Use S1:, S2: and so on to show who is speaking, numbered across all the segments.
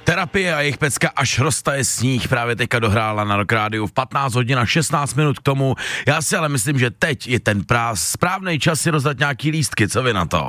S1: Terapie a jejich pecka Až roztaje sníh právě teďka dohrála na Rock Rádiu v 15 hodin a 16 minut k tomu. Já si ale myslím, že teď je ten správný čas si rozdat nějaký lístky, co vy na to?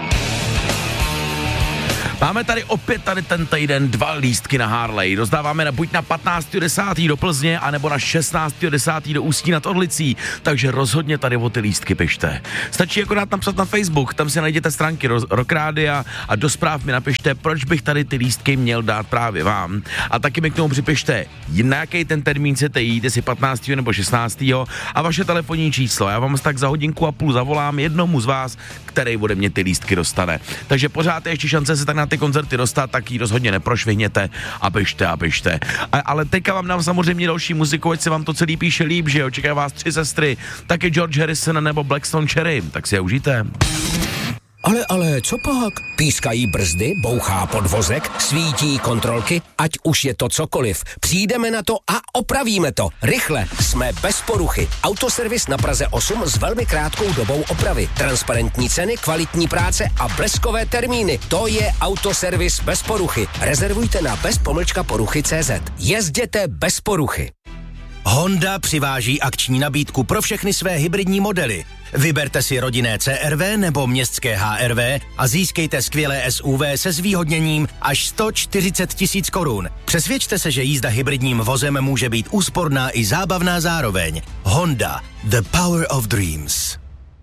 S1: Máme tady opět ten týden 2 lístky na Harley. Rozdáváme buď na 15.10. do Plzně, anebo na 16.10. do Ústí nad Orlicí. Takže rozhodně tady o ty lístky pište. Stačí akorát napsat na Facebook, tam si najděte stránky Rock Rádia a do zpráv mi napište, proč bych tady ty lístky měl dát právě vám. A taky mi k tomu připište, na jaký ten termín chcete jít, jestli 15. nebo 16. a vaše telefonní číslo. Já vám tak za 1,5 hodiny zavolám jednomu z vás, který ode mě ty lístky dostane. Takže pořád je ještě šance se tak na ty koncerty dostat, tak ji rozhodně neprošvihněte a pište. Ale teďka vám dám samozřejmě další muziku, ať se vám to celý píše líp, že jo, čekají vás 3 sestry, taky George Harrison nebo Blackstone Cherry, tak si je užijte.
S2: Ale, co pak? Pískají brzdy, bouchá podvozek, svítí kontrolky, ať už je to cokoliv. Přijdeme na to a opravíme to. Rychle, jsme bez poruchy. Autoservis na Praze 8 s velmi krátkou dobou opravy. Transparentní ceny, kvalitní práce a bleskové termíny. To je Autoservis bez poruchy. Rezervujte na bez-poruchy.cz. Jezděte bez poruchy.
S3: Honda přiváží akční nabídku pro všechny své hybridní modely. Vyberte si rodinné CR-V nebo městské HR-V a získejte skvělé SUV se zvýhodněním až 140 000 korun. Přesvědčte se, že jízda hybridním vozem může být úsporná i zábavná zároveň. Honda. The power of dreams.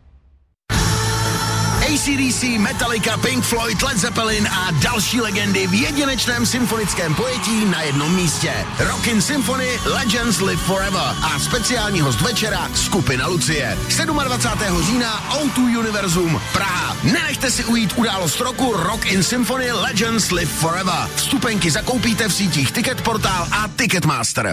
S4: AC/DC, Metallica, Pink Floyd, Led Zeppelin a další legendy v jedinečném symfonickém pojetí na jednom místě. Rockin' Symphony Legends Live Forever a speciální host večera skupina Lucie. 27. října O2 Univerzum Praha. Nenechte si ujít událost roku Rockin' Symphony Legends Live Forever. Vstupenky zakoupíte v sítích Ticketportal a Ticketmaster.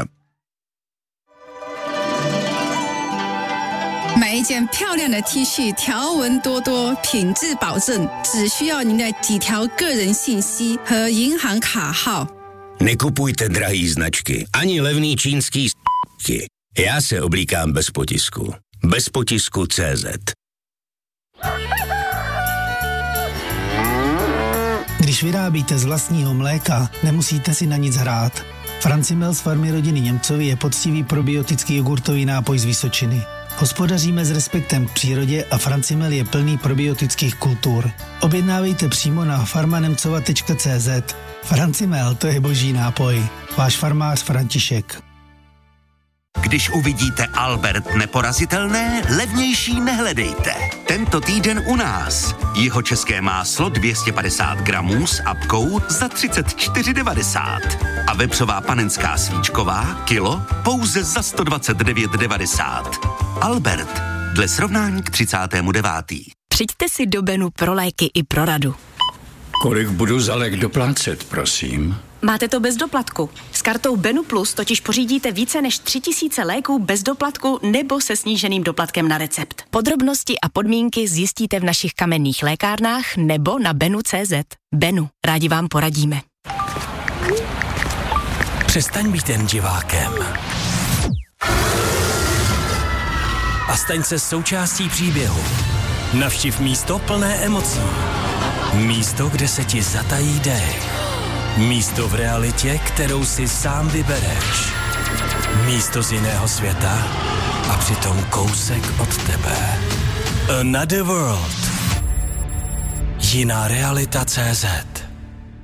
S5: 买一件漂亮的 T 恤，条纹多多，品质保证，只需要您的几条个人信息和银行卡号。
S6: Nekupujte drahý značky, ani levný čínský s***ky. Já se oblíkám bez potisku. Bez potisku CZ.
S7: Když vyrábíte z vlastního mléka, nemusíte si na nic hrát. Francimel z farmy rodiny Němcovi je poctivý probiotický jogurtový nápoj z Vysočiny. Hospodaříme s respektem k přírodě a Francimel je plný probiotických kultur. Objednávejte přímo na farmanemcova.cz. Francimel, to je boží nápoj. Váš farmář František.
S8: Když uvidíte Albert neporazitelné, levnější nehledejte. Tento týden u nás. Jihočeské máslo 250 gramů s apkou za 34,90. A vepřová panenská svíčková kilo pouze za 129,90. Albert, dle srovnání k 39.
S9: Přijďte si do Benu pro léky i pro radu.
S10: Kolik budu za lék doplácet, prosím?
S9: Máte to bez doplatku. S kartou Benu Plus totiž pořídíte více než 3000 léků bez doplatku nebo se sníženým doplatkem na recept. Podrobnosti a podmínky zjistíte v našich kamenných lékárnách nebo na benu.cz. Benu, rádi vám poradíme.
S3: Přestaň být jen divákem. A staň se součástí příběhu. Navštiv místo plné emocí. Místo, kde se ti zatají dech. Místo v realitě, kterou si sám vybereš. Místo z jiného světa a přitom kousek od tebe. Another World. Jiná realita.cz